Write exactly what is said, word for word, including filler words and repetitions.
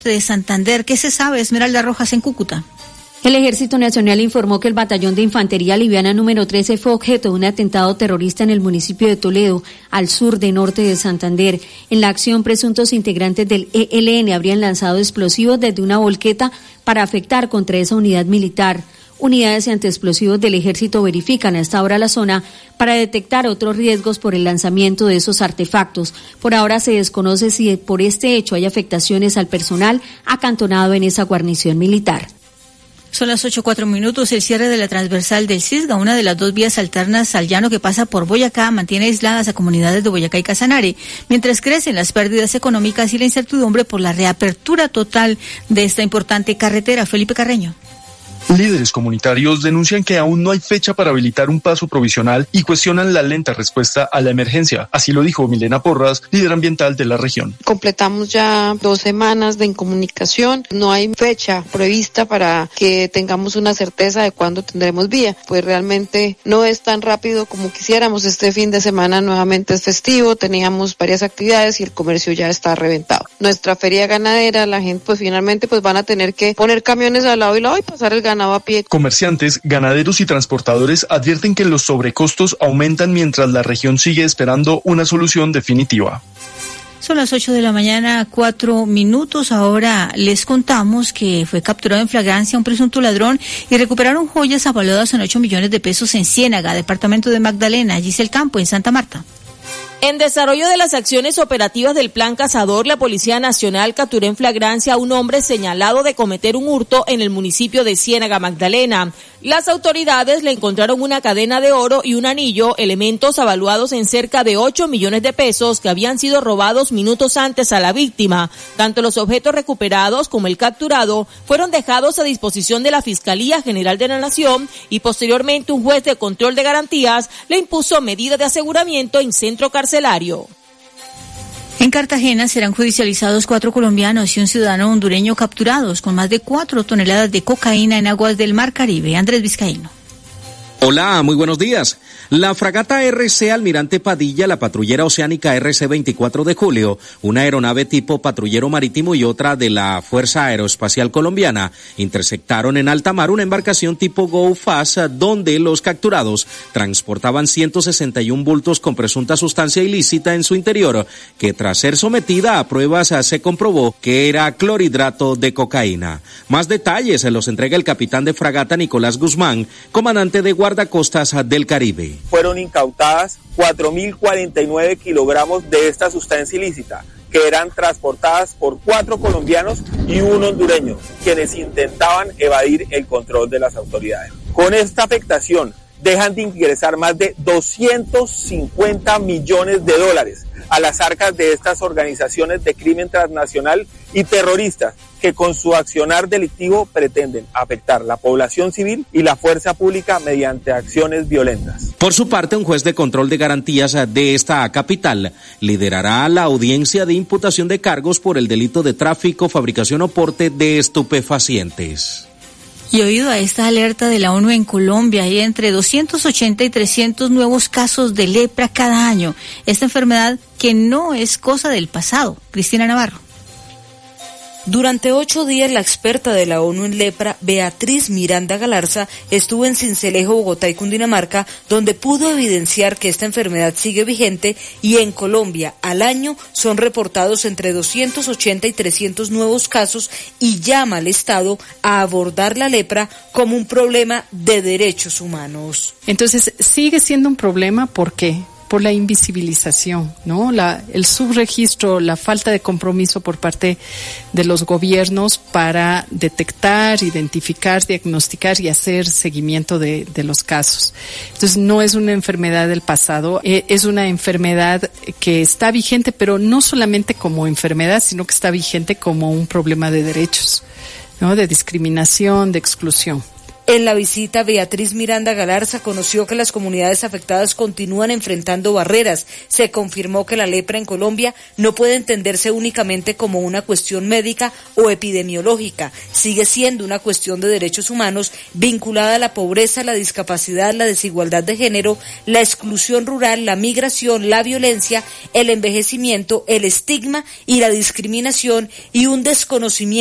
de Santander. ¿Qué se sabe, Esmeralda Rojas, en Cúcuta? El Ejército Nacional informó que el Batallón de Infantería Liviana número trece fue objeto de un atentado terrorista en el municipio de Toledo, al sur de norte de Santander. En la acción, presuntos integrantes del E L N habrían lanzado explosivos desde una volqueta para afectar contra esa unidad militar. Unidades antiexplosivos del Ejército verifican hasta ahora la zona para detectar otros riesgos por el lanzamiento de esos artefactos. Por ahora se desconoce si por este hecho hay afectaciones al personal acantonado en esa guarnición militar. Son las ocho cuatro minutos. El cierre de la transversal del Cisga, una de las dos vías alternas al llano que pasa por Boyacá, mantiene aisladas a comunidades de Boyacá y Casanare, mientras crecen las pérdidas económicas y la incertidumbre por la reapertura total de esta importante carretera. Felipe Carreño. Líderes comunitarios denuncian que aún no hay fecha para habilitar un paso provisional y cuestionan la lenta respuesta a la emergencia. Así lo dijo Milena Porras, líder ambiental de la región. Completamos ya dos semanas de incomunicación. No hay fecha prevista para que tengamos una certeza de cuándo tendremos vía. Pues realmente no es tan rápido como quisiéramos. Este fin de semana nuevamente es festivo, teníamos varias actividades y el comercio ya está reventado. Nuestra feria ganadera, la gente pues finalmente pues van a tener que poner camiones al lado y lado y pasar el ganado a pie. Comerciantes, ganaderos y transportadores advierten que los sobrecostos aumentan mientras la región sigue esperando una solución definitiva. Son las ocho de la mañana, cuatro minutos. Ahora les contamos que fue capturado en flagrancia un presunto ladrón y recuperaron joyas avaladas en ocho millones de pesos en Ciénaga, departamento de Magdalena, Giselle Campo, en Santa Marta. En desarrollo de las acciones operativas del Plan Cazador, la Policía Nacional capturó en flagrancia a un hombre señalado de cometer un hurto en el municipio de Ciénaga, Magdalena. Las autoridades le encontraron una cadena de oro y un anillo, elementos avaluados en cerca de ocho millones de pesos que habían sido robados minutos antes a la víctima. Tanto los objetos recuperados como el capturado fueron dejados a disposición de la Fiscalía General de la Nación y posteriormente un juez de control de garantías le impuso medida de aseguramiento en centro carcelario. En Cartagena serán judicializados cuatro colombianos y un ciudadano hondureño capturados con más de cuatro toneladas de cocaína en aguas del Mar Caribe. Andrés Vizcaíno. Hola, muy buenos días. La fragata R C Almirante Padilla, la patrullera oceánica R C veinticuatro de julio, una aeronave tipo patrullero marítimo y otra de la Fuerza Aeroespacial Colombiana, interceptaron en alta mar una embarcación tipo Go Fast, donde los capturados transportaban ciento sesenta y un bultos con presunta sustancia ilícita en su interior, que tras ser sometida a pruebas se comprobó que era clorhidrato de cocaína. Más detalles se los entrega el capitán de fragata Nicolás Guzmán, comandante de Guardacostas del Caribe. Fueron incautadas cuatro mil cuarenta y nueve kilogramos de esta sustancia ilícita, que eran transportadas por cuatro colombianos y un hondureño, quienes intentaban evadir el control de las autoridades. Con esta afectación, dejan de ingresar más de doscientos cincuenta millones de dólares a las arcas de estas organizaciones de crimen transnacional y terroristas que con su accionar delictivo pretenden afectar la población civil y la fuerza pública mediante acciones violentas. Por su parte, un juez de control de garantías de esta capital liderará la audiencia de imputación de cargos por el delito de tráfico, fabricación o porte de estupefacientes. Y oído a esta alerta de la ONU en Colombia, hay entre doscientos ochenta y trescientos nuevos casos de lepra cada año. Esta enfermedad que no es cosa del pasado. Cristina Navarro. Durante ocho días, la experta de la ONU en lepra, Beatriz Miranda Galarza, estuvo en Sincelejo, Bogotá y Cundinamarca, donde pudo evidenciar que esta enfermedad sigue vigente y en Colombia al año son reportados entre doscientos ochenta y trescientos nuevos casos y llama al Estado a abordar la lepra como un problema de derechos humanos. Entonces, sigue siendo un problema, ¿por qué? Por la invisibilización, ¿no? La, el subregistro, la falta de compromiso por parte de los gobiernos para detectar, identificar, diagnosticar y hacer seguimiento de, de los casos. Entonces, no es una enfermedad del pasado, eh, es una enfermedad que está vigente, pero no solamente como enfermedad, sino que está vigente como un problema de derechos, ¿no? De discriminación, de exclusión. En la visita, Beatriz Miranda Galarza conoció que las comunidades afectadas continúan enfrentando barreras. Se confirmó que la lepra en Colombia no puede entenderse únicamente como una cuestión médica o epidemiológica. Sigue siendo una cuestión de derechos humanos vinculada a la pobreza, la discapacidad, la desigualdad de género, la exclusión rural, la migración, la violencia, el envejecimiento, el estigma y la discriminación y un desconocimiento